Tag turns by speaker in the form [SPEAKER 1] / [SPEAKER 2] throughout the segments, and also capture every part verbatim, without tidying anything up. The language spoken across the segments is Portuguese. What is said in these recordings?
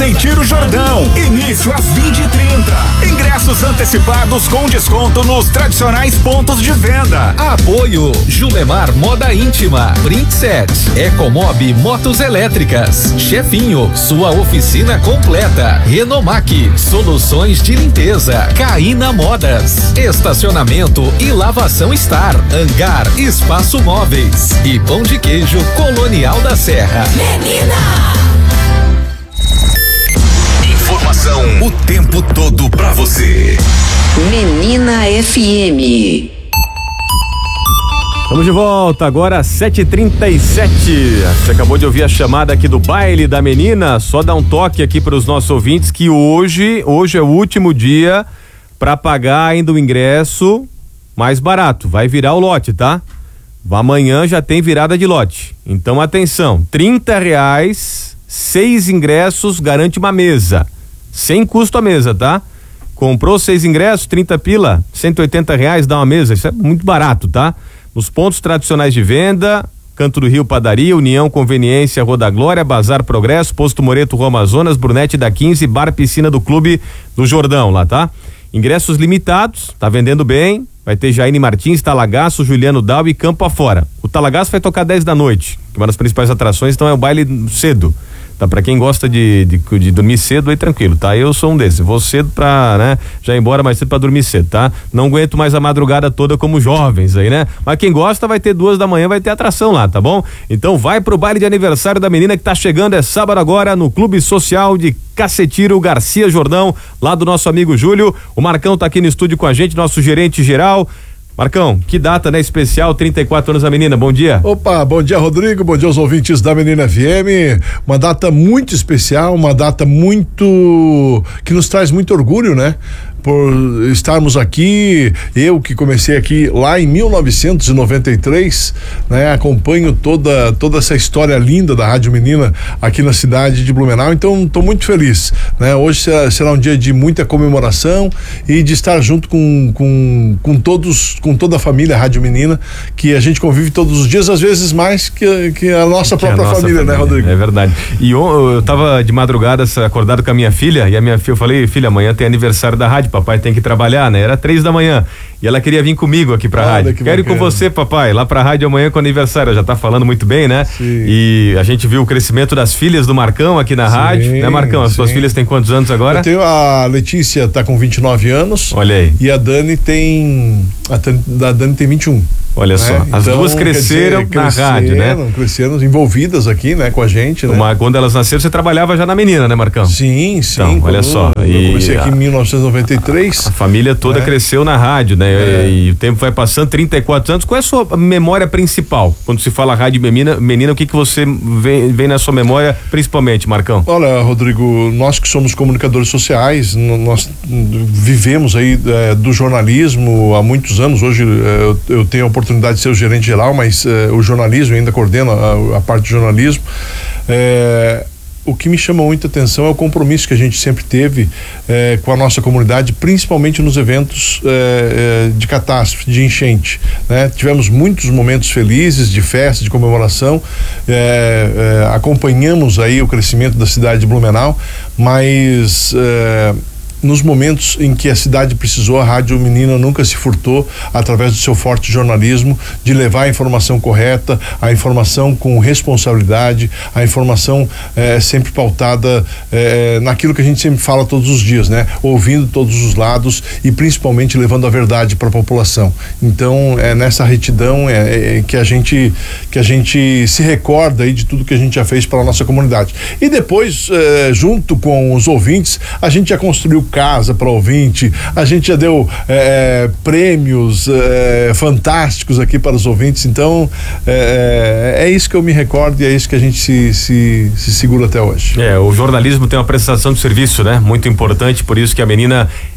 [SPEAKER 1] Sentir o Jordão. Início às vinte e trinta. Ingressos antecipados com desconto nos tradicionais pontos de venda.
[SPEAKER 2] Apoio Julemar Moda Íntima, Brinkset, Ecomob Motos Elétricas, Chefinho, sua oficina completa, Renomac, soluções de limpeza, Caína Modas, estacionamento e lavação Star, Hangar Espaço Móveis e Pão de Queijo Colonial da Serra.
[SPEAKER 3] Menina!
[SPEAKER 1] Informação o tempo todo pra você.
[SPEAKER 3] Menina F M.
[SPEAKER 4] Estamos de volta agora às sete e trinta e sete. Você acabou de ouvir a chamada aqui do baile da menina. Só dar um toque aqui para os nossos ouvintes que hoje, hoje é o último dia para pagar ainda o ingresso mais barato. Vai virar o lote, tá? Amanhã já tem virada de lote. Então atenção, trinta reais, seis ingressos, garante uma mesa. Sem custo a mesa, tá? Comprou seis ingressos, trinta pila, cento e oitenta reais dá uma mesa. Isso é muito barato, tá? Nos pontos tradicionais de venda, Canto do Rio Padaria, União Conveniência, Rua da Glória, Bazar Progresso, Posto Moreto, Rua Amazonas, Brunete da quinze, Bar Piscina do Clube do Jordão, lá, tá? Ingressos limitados, tá vendendo bem, vai ter Jaine Martins, Talagaço, Juliano Dal e Campo Afora. O Talagaço vai tocar dez da noite, que é uma das principais atrações, então é o baile cedo. Tá, pra quem gosta de, de, de dormir cedo, aí tranquilo, tá? Eu sou um desses, vou cedo pra, né, já ir embora mais cedo pra dormir cedo, tá? Não aguento mais a madrugada toda como jovens aí, né? Mas quem gosta vai ter duas da manhã, vai ter atração lá, tá bom? Então vai pro baile de aniversário da menina que tá chegando, é sábado agora no Clube Social de Cacetiro Garcia Jordão, lá do nosso amigo Júlio. O Marcão tá aqui no estúdio com a gente, nosso gerente geral. Marcão, que data, né? Especial, trinta e quatro anos da menina, bom dia.
[SPEAKER 5] Opa, bom dia, Rodrigo, bom dia aos ouvintes da Menina F M, uma data muito especial, uma data muito, que nos traz muito orgulho, né? Por estarmos aqui, eu que comecei aqui lá em mil novecentos e noventa e três, né? Acompanho toda, toda essa história linda da Rádio Menina aqui na cidade de Blumenau, então estou muito feliz, né? Hoje será, será um dia de muita comemoração e de estar junto com, com, com todos, com toda a família Rádio Menina, que a gente convive todos os dias, às vezes mais que, que a nossa que própria a nossa família, família, né, Rodrigo?
[SPEAKER 4] É verdade. E eu, eu tava de madrugada acordado com a minha filha, e a minha filha, eu falei, filha, amanhã tem aniversário da rádio, papai tem que trabalhar, né? Era três da manhã e ela queria vir comigo aqui pra Olha, rádio. Que Quero ir com você, papai, lá pra rádio amanhã com o aniversário. Ela já tá falando muito bem, né? Sim. E a gente viu o crescimento das filhas do Marcão aqui na sim, rádio, né, Marcão? As sim. suas filhas têm quantos anos agora?
[SPEAKER 5] Eu tenho a Letícia, tá com vinte e nove anos.
[SPEAKER 4] Olha aí.
[SPEAKER 5] E a Dani tem, a, a Dani tem vinte e um.
[SPEAKER 4] Olha só, né? As então, duas cresceram, dizer, na rádio, né?
[SPEAKER 5] Cresceram, envolvidas aqui, né, com a gente, né?
[SPEAKER 4] Uma, quando elas nasceram, você trabalhava já na menina, né, Marcão?
[SPEAKER 5] Sim, sim.
[SPEAKER 4] Então, olha só.
[SPEAKER 5] Eu
[SPEAKER 4] e
[SPEAKER 5] comecei aqui a, em mil novecentos e noventa e três.
[SPEAKER 4] A família toda né? cresceu na rádio, né? É. E, e o tempo vai passando, trinta e quatro anos. Qual é a sua memória principal? Quando se fala rádio menina, menina, o que que você vem, vem na sua memória, principalmente, Marcão?
[SPEAKER 5] Olha, Rodrigo, nós que somos comunicadores sociais, nós vivemos aí é, do jornalismo há muitos anos. Hoje é, eu, eu tenho a oportunidade de ser o gerente geral, mas eh, o jornalismo ainda coordena a, a parte de jornalismo. Eh, o que me chama muita atenção é o compromisso que a gente sempre teve eh, com a nossa comunidade, principalmente nos eventos eh, de catástrofe, de enchente, né? Tivemos muitos momentos felizes de festa, de comemoração, eh, eh, acompanhamos aí o crescimento da cidade de Blumenau, mas eh, nos momentos em que a cidade precisou, a Rádio Menina nunca se furtou, através do seu forte jornalismo, de levar a informação correta, a informação com responsabilidade, a informação eh, sempre pautada eh, naquilo que a gente sempre fala todos os dias, né? Ouvindo todos os lados e principalmente levando a verdade para a população. Então é nessa retidão é, é, que a gente que a gente se recorda aí de tudo que a gente já fez para a nossa comunidade. E depois, eh, junto com os ouvintes, a gente já construiu casa para ouvinte, a gente já deu é, prêmios é, fantásticos aqui para os ouvintes, então é, é isso que eu me recordo e é isso que a gente se, se, se segura até hoje.
[SPEAKER 4] É, o jornalismo tem uma prestação de serviço, né? Muito importante, por isso que a menina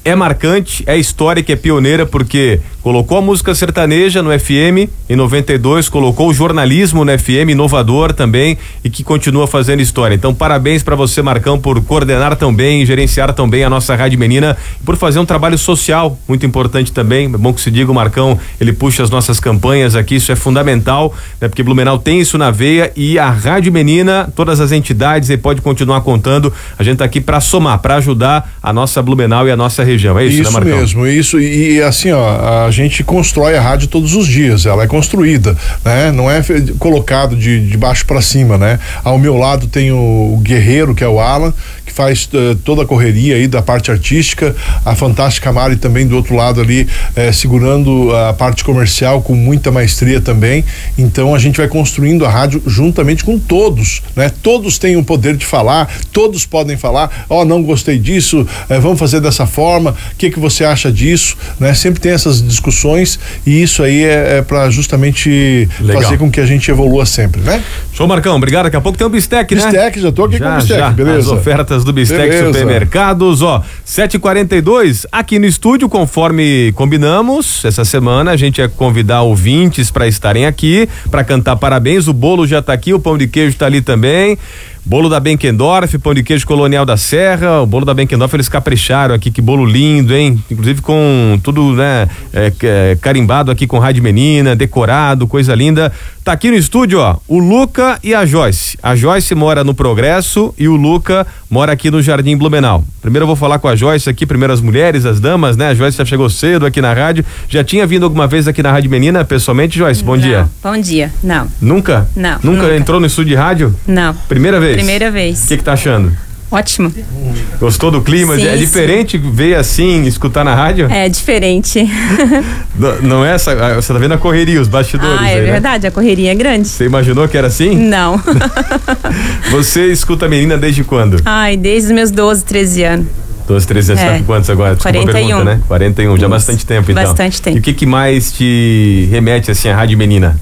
[SPEAKER 4] é marcante, é histórica, é pioneira, porque colocou a música sertaneja no F M em noventa e dois, colocou o jornalismo no F M, inovador também, e que continua fazendo história. Então, parabéns para você, Marcão, por coordenar tão bem, gerenciar tão bem a nossa Rádio Menina, por fazer um trabalho social muito importante também. É bom que se diga, o Marcão, ele puxa as nossas campanhas aqui, isso é fundamental, né? Porque Blumenau tem isso na veia, e a Rádio Menina, todas as entidades, e pode continuar contando. A gente tá aqui para somar, para ajudar a nossa Blumenau e a nossa região. É isso,
[SPEAKER 5] isso
[SPEAKER 4] né, Marcão?
[SPEAKER 5] Mesmo, isso. E, e assim, ó, a gente constrói a rádio todos os dias, ela é construída, né? Não é colocado de, de baixo para cima, né? Ao meu lado tem o, o Guerreiro, que é o Alan, que faz uh, toda a correria aí da parte artística, a fantástica Mari também do outro lado ali, eh, segurando a parte comercial com muita maestria também. Então a gente vai construindo a rádio juntamente com todos, né? Todos têm o poder de falar, todos podem falar, ó, oh, não gostei disso, eh, vamos fazer dessa forma, o que que você acha disso, né? Sempre tem essas discussões, e isso aí é, é para justamente Legal. fazer com que a gente evolua sempre, né?
[SPEAKER 4] Show, Marcão, obrigado. Daqui a pouco tem o Bistec, né?
[SPEAKER 5] Bistec, já tô aqui já, com o Bistec,
[SPEAKER 4] já.
[SPEAKER 5] beleza?
[SPEAKER 4] As ofertas do Bistec
[SPEAKER 5] Beleza.
[SPEAKER 4] Supermercados, ó, sete e quarenta e dois, aqui no estúdio, conforme combinamos, essa semana a gente ia convidar ouvintes para estarem aqui, para cantar parabéns. O bolo já tá aqui, o pão de queijo tá ali também. Bolo da Benkendorf, pão de queijo Colonial da Serra, o bolo da Benkendorf eles capricharam aqui, que bolo lindo, hein? Inclusive com tudo, né, é, é, carimbado aqui com Rádio Menina, decorado, coisa linda. Tá aqui no estúdio, ó, o Luca e a Joyce. A Joyce mora no Progresso e o Luca mora aqui no Jardim Blumenau. Primeiro eu vou falar com a Joyce aqui, primeiro as mulheres, as damas, né? A Joyce já chegou cedo aqui na rádio, já tinha vindo alguma vez aqui na Rádio Menina, pessoalmente, Joyce? Bom
[SPEAKER 6] não,
[SPEAKER 4] dia.
[SPEAKER 6] Bom dia, não.
[SPEAKER 4] Nunca?
[SPEAKER 6] Não.
[SPEAKER 4] Nunca,
[SPEAKER 6] nunca.
[SPEAKER 4] entrou no estúdio de rádio?
[SPEAKER 6] Não.
[SPEAKER 4] Primeira vez?
[SPEAKER 6] Primeira vez.
[SPEAKER 4] O que que tá achando?
[SPEAKER 6] Ótimo.
[SPEAKER 4] Gostou do clima?
[SPEAKER 6] Sim,
[SPEAKER 4] é diferente
[SPEAKER 6] sim.
[SPEAKER 4] ver assim, escutar na rádio?
[SPEAKER 6] É diferente.
[SPEAKER 4] Não, não é essa, você tá vendo a correria, os bastidores
[SPEAKER 6] Ah, é
[SPEAKER 4] aí,
[SPEAKER 6] verdade,
[SPEAKER 4] né?
[SPEAKER 6] a correria é grande.
[SPEAKER 4] Você imaginou que era assim?
[SPEAKER 6] Não.
[SPEAKER 4] Você escuta a Menina desde quando?
[SPEAKER 6] Ai, desde os meus doze, treze anos.
[SPEAKER 4] doze, treze anos,
[SPEAKER 6] É.
[SPEAKER 4] você tá com quantos agora? Desculpa
[SPEAKER 6] quarenta e um.
[SPEAKER 4] a pergunta, né? quarenta e um, já há bastante tempo então.
[SPEAKER 6] Bastante tempo.
[SPEAKER 4] E o que que mais te remete assim à Rádio Menina?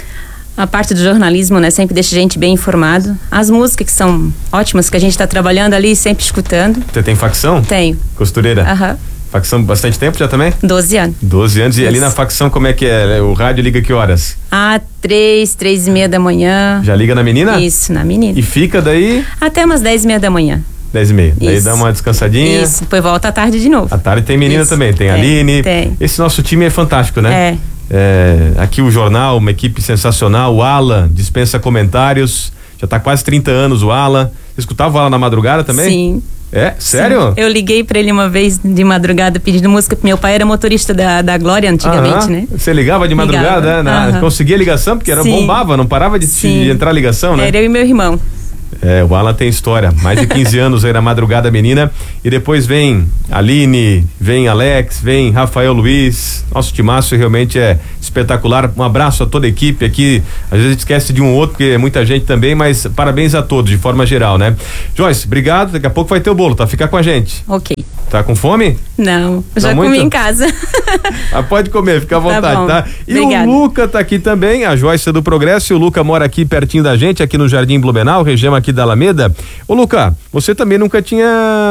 [SPEAKER 6] A parte do jornalismo, né? Sempre deixa a gente bem informado. As músicas que são ótimas, que a gente tá trabalhando ali, sempre escutando.
[SPEAKER 4] Você tem facção?
[SPEAKER 6] Tenho.
[SPEAKER 4] Costureira?
[SPEAKER 6] Aham.
[SPEAKER 4] Facção bastante tempo já também?
[SPEAKER 6] doze anos.
[SPEAKER 4] doze anos. E
[SPEAKER 6] Isso.
[SPEAKER 4] ali na facção como é que é? O rádio liga que horas?
[SPEAKER 6] Ah, três, três e meia da manhã.
[SPEAKER 4] Já liga na Menina?
[SPEAKER 6] Isso, na Menina.
[SPEAKER 4] E fica daí?
[SPEAKER 6] Até umas dez e meia da manhã.
[SPEAKER 4] dez e meia. Daí
[SPEAKER 6] Isso.
[SPEAKER 4] dá uma descansadinha.
[SPEAKER 6] Isso, depois volta à tarde de novo.
[SPEAKER 4] À tarde tem Menina
[SPEAKER 6] Isso.
[SPEAKER 4] também, tem a
[SPEAKER 6] Tem,
[SPEAKER 4] Aline.
[SPEAKER 6] tem.
[SPEAKER 4] Esse nosso time é fantástico, né?
[SPEAKER 6] É.
[SPEAKER 4] É, aqui o jornal, uma equipe sensacional. O Alan dispensa comentários. Já tá quase trinta anos o Alan. Você escutava o Alan na madrugada também?
[SPEAKER 6] Sim.
[SPEAKER 4] É? Sério?
[SPEAKER 6] Sim. Eu liguei pra ele uma vez de madrugada pedindo música, porque meu pai era motorista da, da Glória antigamente,
[SPEAKER 4] Aham.
[SPEAKER 6] né?
[SPEAKER 4] Você ligava de madrugada,
[SPEAKER 6] Ligava.
[SPEAKER 4] né? Na,
[SPEAKER 6] Aham.
[SPEAKER 4] conseguia ligação, porque era
[SPEAKER 6] Sim.
[SPEAKER 4] bombava, não parava de,
[SPEAKER 6] Sim.
[SPEAKER 4] de entrar ligação, né?
[SPEAKER 6] Era eu e meu irmão.
[SPEAKER 4] É, o Alan tem história, mais de quinze anos aí na Madrugada Menina, e depois vem Aline, vem Alex, vem Rafael Luiz, nosso timaço realmente é espetacular. Um abraço a toda a equipe aqui, às vezes a gente esquece de um outro, porque é muita gente também, mas parabéns a todos, de forma geral, né? Joyce, obrigado, daqui a pouco vai ter o bolo, tá? Fica com a gente.
[SPEAKER 6] Ok.
[SPEAKER 4] Tá com fome?
[SPEAKER 6] Não, eu já
[SPEAKER 4] Não
[SPEAKER 6] comi
[SPEAKER 4] muito?
[SPEAKER 6] em casa.
[SPEAKER 4] Ah, pode comer, fica à
[SPEAKER 6] Tá
[SPEAKER 4] vontade,
[SPEAKER 6] bom.
[SPEAKER 4] tá? E
[SPEAKER 6] Obrigada.
[SPEAKER 4] o Luca tá aqui também, a Joyce é do Progresso, e o Luca mora aqui pertinho da gente, aqui no Jardim Blumenau, região aqui da Alameda. Ô Luca, você também nunca tinha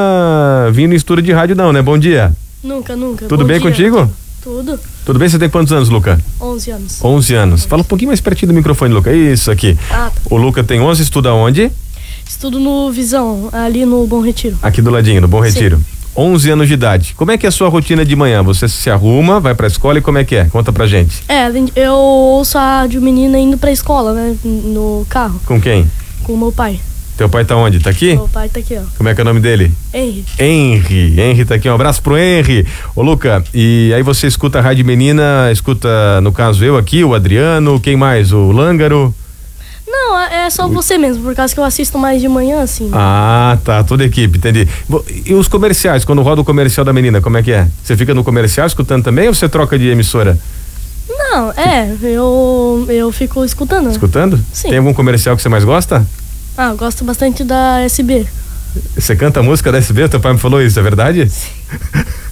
[SPEAKER 4] vindo em estúdio de rádio não, né? Bom dia.
[SPEAKER 7] Nunca, nunca.
[SPEAKER 4] Tudo
[SPEAKER 7] Bom
[SPEAKER 4] bem
[SPEAKER 7] dia.
[SPEAKER 4] contigo?
[SPEAKER 7] Tudo.
[SPEAKER 4] Tudo bem? Você tem quantos anos, Luca?
[SPEAKER 7] onze anos.
[SPEAKER 4] onze anos. Fala um pouquinho mais pertinho do microfone, Luca. Isso aqui.
[SPEAKER 7] Ah, tá.
[SPEAKER 4] O Luca tem onze, estuda onde?
[SPEAKER 7] Estudo no Visão, ali no Bom Retiro.
[SPEAKER 4] Aqui do ladinho, no Bom
[SPEAKER 7] Sim.
[SPEAKER 4] Retiro. onze anos de idade. Como é que é a sua rotina de manhã? Você se arruma, vai pra escola e como é que é? Conta pra gente.
[SPEAKER 7] É, eu ouço a rádio menina indo pra escola, né? No carro,
[SPEAKER 4] Com quem?
[SPEAKER 7] com o meu pai.
[SPEAKER 4] Teu pai tá onde? Tá aqui?
[SPEAKER 7] Meu pai tá aqui, ó.
[SPEAKER 4] Como é que é o nome dele?
[SPEAKER 7] Henry.
[SPEAKER 4] Henry, Henry tá aqui, um abraço pro Henry. Ô Luca, e aí você escuta a Rádio Menina, escuta, no caso eu aqui, o Adriano, quem mais? O Lângaro?
[SPEAKER 7] Não, é só você mesmo, por causa que eu assisto mais de manhã, assim.
[SPEAKER 4] Ah, tá, toda a equipe, entendi. Vo- E os comerciais, quando roda o comercial da Menina, como é que é? Você fica no comercial escutando também ou você troca de emissora?
[SPEAKER 7] Não, é, eu, eu fico escutando.
[SPEAKER 4] Escutando?
[SPEAKER 7] Sim.
[SPEAKER 4] Tem algum comercial que você mais gosta?
[SPEAKER 7] Ah, eu gosto bastante da S B.
[SPEAKER 4] Você canta a música da S B? Teu pai me falou isso, é verdade?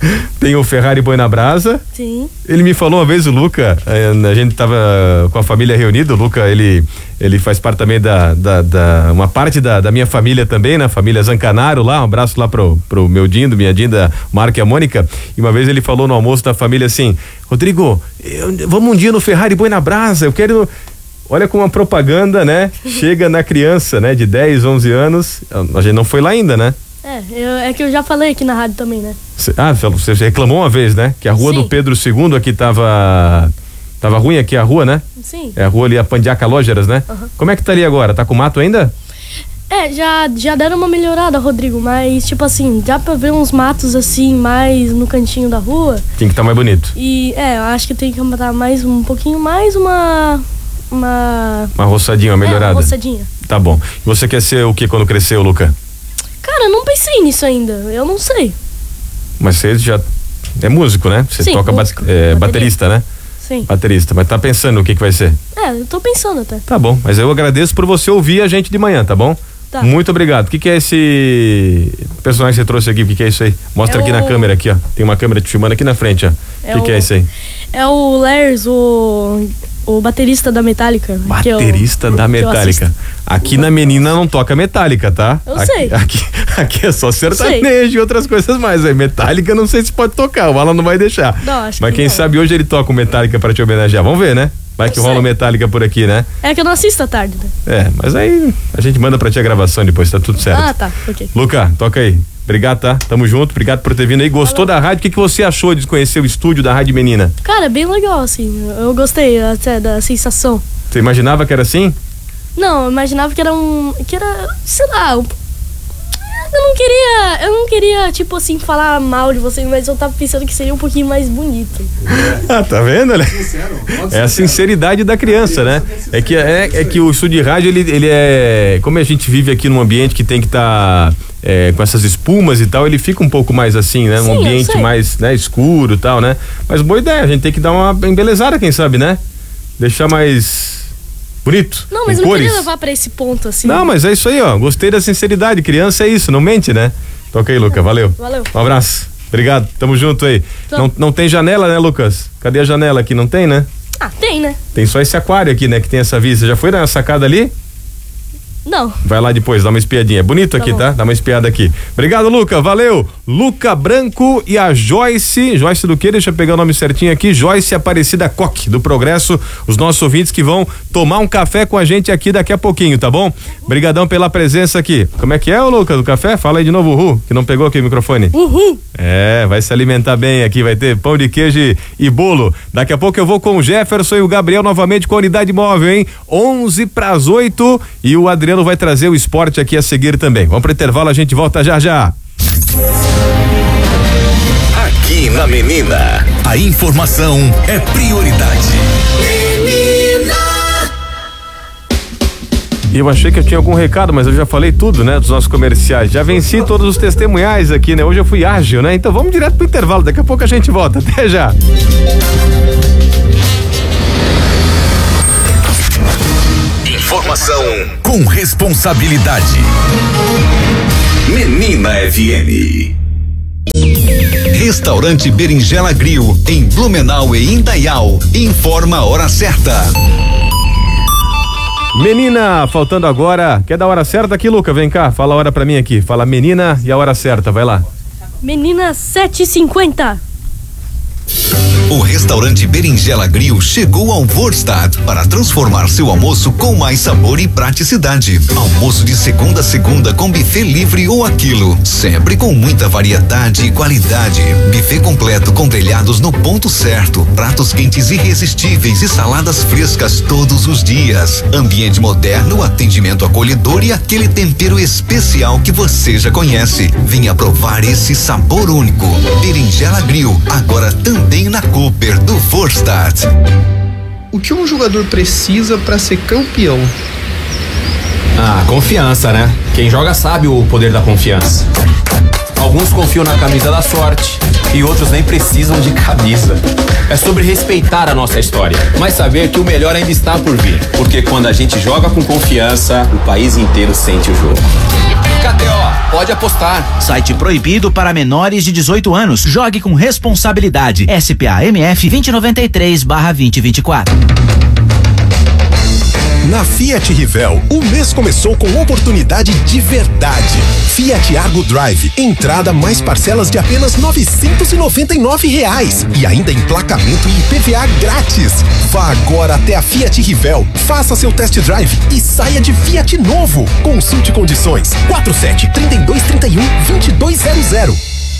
[SPEAKER 4] Tem o Ferrari Boi na Brasa.
[SPEAKER 7] Sim.
[SPEAKER 4] Ele me falou uma vez, o Luca, a gente tava com a família reunida, o Luca, ele, ele faz parte também da, da, da uma parte da, da minha família também, né? Família Zancanaro lá, um abraço lá pro, pro meu Dindo, minha Dinda, Marco e a Mônica, e uma vez ele falou no almoço da família assim, Rodrigo, eu, vamos um dia no Ferrari Boi na Brasa, eu quero... Olha como a propaganda, né? Chega na criança, né? De dez, onze anos, a gente não foi lá ainda, né?
[SPEAKER 7] É, eu, é que eu já falei aqui na rádio também, né?
[SPEAKER 4] Cê, ah, você reclamou uma vez, né? Que a rua
[SPEAKER 7] Sim.
[SPEAKER 4] do Pedro segundo aqui tava... Tava ruim aqui a rua, né?
[SPEAKER 7] Sim.
[SPEAKER 4] É a rua ali, a Pandiaca Lógeras, né?
[SPEAKER 7] Uhum.
[SPEAKER 4] Como é que tá ali agora? Tá com mato ainda?
[SPEAKER 7] É, já, já deram uma melhorada, Rodrigo, mas tipo assim, dá pra ver uns matos assim, mais no cantinho da rua.
[SPEAKER 4] Tem que estar tá mais bonito.
[SPEAKER 7] E, é, eu acho que tem que botar mais um pouquinho mais uma... Uma...
[SPEAKER 4] Uma roçadinha, uma melhorada.
[SPEAKER 7] É, uma roçadinha.
[SPEAKER 4] Tá bom. E você quer ser o que quando cresceu, Luca?
[SPEAKER 7] Cara, não pensei nisso ainda, eu não sei.
[SPEAKER 4] Mas você já é músico, né? Você
[SPEAKER 7] Sim,
[SPEAKER 4] toca
[SPEAKER 7] músico,
[SPEAKER 4] ba é, baterista, né?
[SPEAKER 7] Sim.
[SPEAKER 4] Baterista, mas tá pensando o que que vai ser?
[SPEAKER 7] É, eu tô pensando até.
[SPEAKER 4] Tá bom, mas eu agradeço por você ouvir a gente de manhã, tá bom?
[SPEAKER 7] Tá.
[SPEAKER 4] Muito obrigado. O que que é esse personagem que você trouxe aqui? O que que é isso aí? Mostra
[SPEAKER 7] É
[SPEAKER 4] aqui
[SPEAKER 7] o...
[SPEAKER 4] na câmera aqui, ó. Tem uma câmera te filmando aqui na frente, ó.
[SPEAKER 7] É
[SPEAKER 4] O que
[SPEAKER 7] o...
[SPEAKER 4] que é isso aí?
[SPEAKER 7] É o Lars, o... O baterista da Metallica.
[SPEAKER 4] Baterista
[SPEAKER 7] eu,
[SPEAKER 4] da Metallica. Aqui na Menina não toca Metallica, tá?
[SPEAKER 7] Eu
[SPEAKER 4] aqui,
[SPEAKER 7] sei.
[SPEAKER 4] Aqui, aqui é só sertanejo e outras coisas mais. Aí Metallica não sei se pode tocar, o Alan não vai deixar.
[SPEAKER 7] Não, acho
[SPEAKER 4] Mas
[SPEAKER 7] que
[SPEAKER 4] quem
[SPEAKER 7] não.
[SPEAKER 4] sabe hoje ele toca o Metallica pra te homenagear. Vamos ver, né? Vai
[SPEAKER 7] Eu
[SPEAKER 4] que rola
[SPEAKER 7] sei.
[SPEAKER 4] o Metallica por aqui, né?
[SPEAKER 7] É que eu não assisto à tarde, né?
[SPEAKER 4] É, mas aí a gente manda pra ti a gravação depois, tá tudo certo.
[SPEAKER 7] Ah, tá, ok.
[SPEAKER 4] Luca, toca aí. Obrigado, tá? Tamo junto, obrigado por ter vindo aí. Gostou da rádio? O que, que você achou de conhecer o estúdio da Rádio Menina?
[SPEAKER 7] Cara, bem legal, assim. Eu gostei até da sensação.
[SPEAKER 4] Você imaginava que era assim?
[SPEAKER 7] Não, eu imaginava que era um... Que era, sei lá... Um, eu não queria... Eu não queria, tipo assim, falar mal de você, mas eu tava pensando que seria um pouquinho mais bonito.
[SPEAKER 4] Ah, tá vendo, né? É a sinceridade da criança, né? É que, é, é que o estúdio de rádio, ele, ele é... Como a gente vive aqui num ambiente que tem que estar... Tá, é, com essas espumas e tal, ele fica um pouco mais assim, né? Um
[SPEAKER 7] Sim,
[SPEAKER 4] ambiente mais, né, escuro e tal, né? Mas boa ideia, a gente tem que dar uma embelezada, quem sabe, né? Deixar mais bonito.
[SPEAKER 7] Não, mas
[SPEAKER 4] com
[SPEAKER 7] eu não
[SPEAKER 4] cores.
[SPEAKER 7] queria levar pra esse ponto, assim.
[SPEAKER 4] Não, mas é isso aí, ó. Gostei da sinceridade. Criança é isso, não mente, né? Toca aí, Luca. Valeu.
[SPEAKER 7] Valeu.
[SPEAKER 4] Um abraço. Obrigado. Tamo junto aí.
[SPEAKER 7] Tamo.
[SPEAKER 4] Não, não tem janela, né, Lucas? Cadê a janela aqui? Não tem, né?
[SPEAKER 7] Ah, tem, né?
[SPEAKER 4] Tem só esse aquário aqui, né? Que tem essa vista. Já foi na sacada ali?
[SPEAKER 7] Não.
[SPEAKER 4] Vai lá depois, dá uma espiadinha. É bonito aqui,
[SPEAKER 7] bom.
[SPEAKER 4] tá? Dá uma espiada aqui. Obrigado, Luca. Valeu. Luca Branco e a Joyce. Joyce do quê? Deixa eu pegar o nome certinho aqui. Joyce Aparecida Coque, do Progresso. Os nossos ouvintes que vão tomar um café com a gente aqui daqui a pouquinho, tá bom? Obrigadão pela presença aqui. Como é que é, ô Lucas, do café? Fala aí de novo, Uhul, que não pegou aqui o microfone.
[SPEAKER 7] Uhul.
[SPEAKER 4] É, vai se alimentar bem aqui, vai ter pão de queijo e, e bolo. Daqui a pouco eu vou com o Jefferson e o Gabriel novamente com a unidade móvel, hein? onze para as oito e o Adriano vai trazer o esporte aqui a seguir também. Vamos pro intervalo, a gente volta já já.
[SPEAKER 2] Aqui na Menina, a informação é prioridade.
[SPEAKER 4] E eu achei que eu tinha algum recado, mas eu já falei tudo, né, dos nossos comerciais. Já venci todos os testemunhais aqui, né? Hoje eu fui ágil, né? Então vamos direto pro intervalo, daqui a pouco a gente volta. Até já.
[SPEAKER 2] Informação com responsabilidade. Menina F M. Restaurante Berinjela Grill, em Blumenau e Indaial, informa a hora certa.
[SPEAKER 4] Menina, faltando agora, quer dar a hora certa aqui, Luca? Vem cá, fala a hora pra mim aqui. Fala menina e a hora certa, vai lá.
[SPEAKER 7] Menina, sete e cinquenta.
[SPEAKER 2] O restaurante Berinjela Grill chegou ao Vorstadt para transformar seu almoço com mais sabor e praticidade. Almoço de segunda a segunda com buffet livre ou aquilo, sempre com muita variedade e qualidade. Buffet completo com grelhados no ponto certo, pratos quentes irresistíveis e saladas frescas todos os dias. Ambiente moderno, atendimento acolhedor e aquele tempero especial que você já conhece. Venha provar esse sabor único. Berinjela Grill, agora também na Cooper do Vorstadt.
[SPEAKER 8] O que um jogador precisa para ser campeão?
[SPEAKER 9] Ah, confiança, né? Quem joga sabe o poder da confiança. Alguns confiam na camisa da sorte e outros nem precisam de camisa. É sobre respeitar a nossa história, mas saber que o melhor ainda está por vir. Porque quando a gente joga com confiança, o país inteiro sente o jogo. K T O, pode apostar.
[SPEAKER 10] Site proibido para menores de dezoito anos. Jogue com responsabilidade. S P A M F vinte noventa e três barra vinte vinte e quatro.
[SPEAKER 11] Na Fiat Rivel, o mês começou com oportunidade de verdade. Fiat Argo Drive, entrada mais parcelas de apenas novecentos e noventa e nove reais e ainda emplacamento e I P V A grátis. Vá agora até a Fiat Rivel, faça seu test drive e saia de Fiat novo. Consulte condições. quatro sete, trinta e dois, trinta e um, vinte e dois zero zero.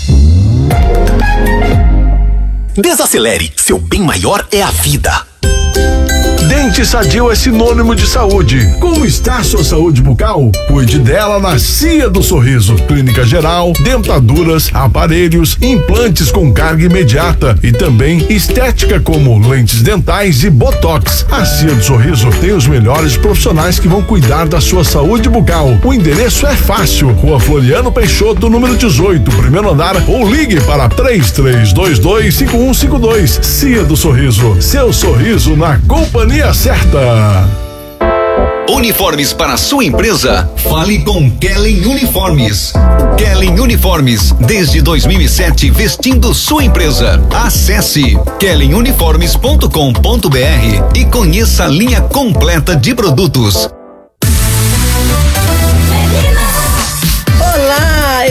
[SPEAKER 11] Desacelere, seu bem maior é a vida.
[SPEAKER 5] Dente Sadio é sinônimo de saúde. Como está a sua saúde bucal? Cuide dela na Cia do Sorriso. Clínica geral, dentaduras, aparelhos, implantes com carga imediata e também estética como lentes dentais e botox. A Cia do Sorriso tem os melhores profissionais que vão cuidar da sua saúde bucal. O endereço é fácil. Rua Floriano Peixoto, número dezoito, primeiro andar, ou ligue para três três dois dois, cinco um cinco dois. Cia do Sorriso. Seu sorriso na companhia certa.
[SPEAKER 2] Uniformes para sua empresa? Fale com Kellen Uniformes. Kellen Uniformes, desde dois mil e sete, vestindo sua empresa. Acesse kellen uniformes ponto com ponto br e conheça a linha completa de produtos.